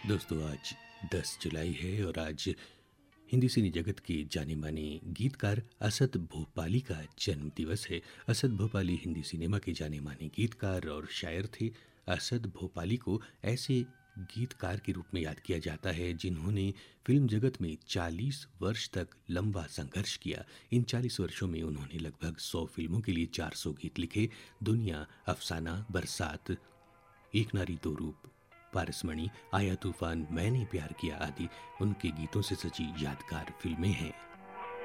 दोस्तों आज 10 जुलाई है और आज हिंदी सिने जगत के जाने माने गीतकार असद भोपाली का जन्म दिवस है। असद भोपाली हिंदी सिनेमा के जाने माने गीतकार और शायर थे। असद भोपाली को ऐसे गीतकार के रूप में याद किया जाता है जिन्होंने फिल्म जगत में 40 वर्ष तक लंबा संघर्ष किया। इन 40 वर्षों में उन्होंने लगभग 100 फिल्मों के लिए 400 गीत लिखे। दुनिया, अफसाना, बरसात, एक नारी दो रूप, पारसमणि, आया तूफान, मैंने प्यार किया आदि उनके गीतों से सजी यादगार फिल्में हैं।